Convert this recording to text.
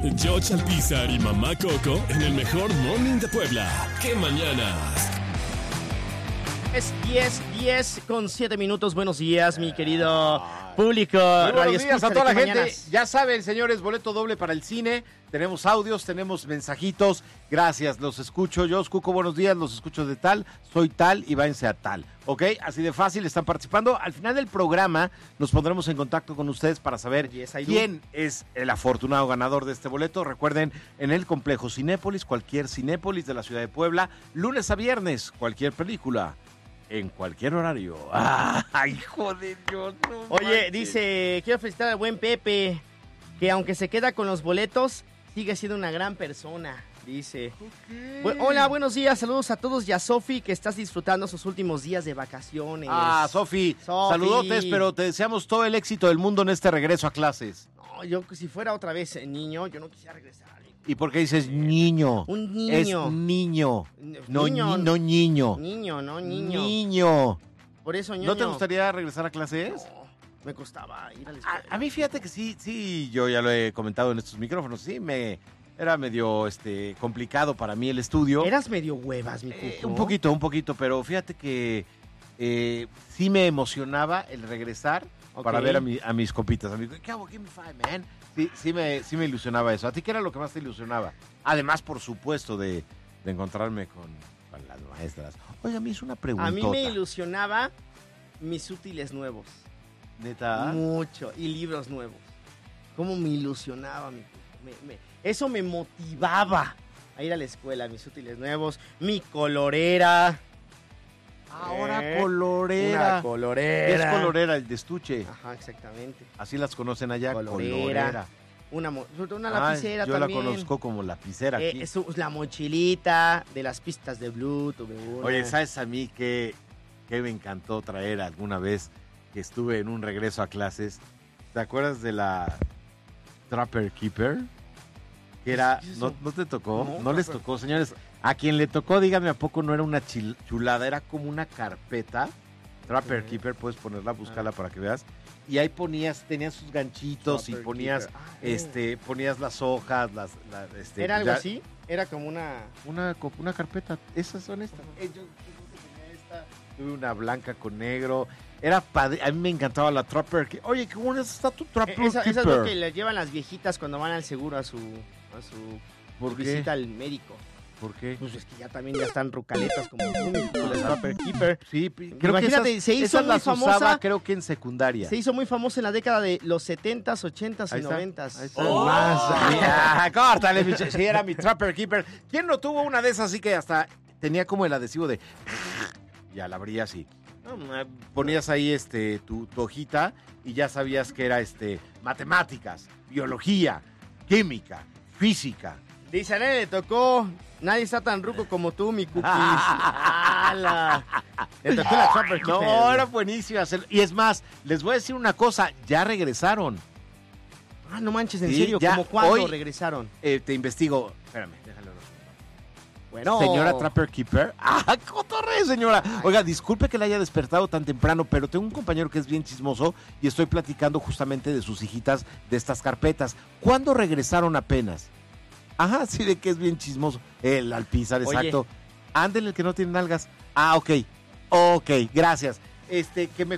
George Alpizar y Mamá Coco en el mejor morning de Puebla. ¡Qué mañanas! Es 10 con 7 minutos. Buenos días, mi querido público. Muy buenos días a toda la gente. Ya saben, señores, boleto doble para el cine. Tenemos audios, tenemos mensajitos. Gracias, los escucho. Yo, Cuco, buenos días, los escucho de tal. Soy tal y váyanse a tal. ¿Ok? Así de fácil, están participando. Al final del programa nos pondremos en contacto con ustedes para saber quién es el afortunado ganador de este boleto. Recuerden, en el complejo Cinépolis, cualquier Cinépolis de la ciudad de Puebla, lunes a viernes, cualquier película. En cualquier horario. ¡Ay, joder, Dios! No Oye, manches. dice, quiero felicitar al buen Pepe, que aunque se queda con los boletos, sigue siendo una gran persona, dice. Hola, buenos días, saludos a todos y a Sofi, que estás disfrutando sus últimos días de vacaciones. Sofi, saludotes, pero te deseamos todo el éxito del mundo en este regreso a clases. No, yo si fuera otra vez niño, yo no quisiera regresar. ¿Y por qué dices niño? Un niño. Es niño. No niño. Niño, no niño. Niño. Por eso, ñoño. ¿No te gustaría regresar a clases? No, me costaba ir a la escuela. A mí fíjate que sí, yo ya lo he comentado en estos micrófonos, era medio complicado para mí el estudio. Eras medio huevas, mi cuco. Un poquito, pero fíjate que sí me emocionaba el regresar para ver a mis compitas. ¿Qué hago? Give me five, man. Sí me ilusionaba eso. ¿A ti qué era lo que más te ilusionaba? Además, por supuesto, de encontrarme con las maestras. Oiga, me hizo una pregunta. A mí me ilusionaba mis útiles nuevos. ¿Neta? Mucho. Y libros nuevos. ¿Cómo me ilusionaba? Eso me motivaba a ir a la escuela. Mis útiles nuevos, mi colorera. Ahora colorera. Una colorera. ¿Qué es colorera? El de estuche. Ajá, exactamente. Así las conocen allá, Colorera. Una lapicera yo también. Yo la conozco como lapicera aquí. Es la mochilita de las pistas de Blue. Oye, ¿sabes a mí que me encantó traer alguna vez que estuve en un regreso a clases? ¿Te acuerdas de la Trapper Keeper? Que era, ¿no te tocó? No les tocó, señores. A quien le tocó, díganme, ¿a poco no era una chulada? Era como una carpeta. Trapper Keeper, puedes ponerla, búscala para que veas. Y ahí tenías sus ganchitos Trapper y ponías ponías las hojas, ¿Era algo así? Era como una carpeta. Esas son estas. Yo tenía esta. Tuve una blanca con negro. Era padre. A mí me encantaba la Trapper Keeper. Oye, qué buena está tu Trapper Keeper. Esa es lo que le llevan las viejitas cuando van al seguro a su visita al médico. ¿Por qué? Pues es que ya están rucaletas como tú, la Trapper Keeper. Sí, creo imagínate, que se hizo muy famosa. Usaba, creo que en secundaria. Se hizo muy famosa en la década de los 70s, 80s y 90s. Ahí está. Córtale, bicho. Sí, era mi Trapper Keeper. ¿Quién no tuvo una de esas así que hasta tenía como el adhesivo de... Ya la abría así. Ponías ahí tu hojita y ya sabías que era matemáticas, biología, química, física. Dice, a nadie le tocó, nadie está tan ruco como tú, mi cookies. Le tocó la Trapper Keeper. No, era buenísima. Y es más, les voy a decir una cosa, ya regresaron. No manches, ¿en serio? ¿Cómo cuándo regresaron? Te investigo. Espérame, déjalo. Bueno. Señora Trapper Keeper. ¡Cotorre, señora! Oiga, disculpe que la haya despertado tan temprano, pero tengo un compañero que es bien chismoso y estoy platicando justamente de sus hijitas de estas carpetas. ¿Cuándo regresaron apenas? Ajá, sí, de que es bien chismoso. El Alpizar, exacto. Ándele, el que no tiene nalgas. Ok, gracias. Que me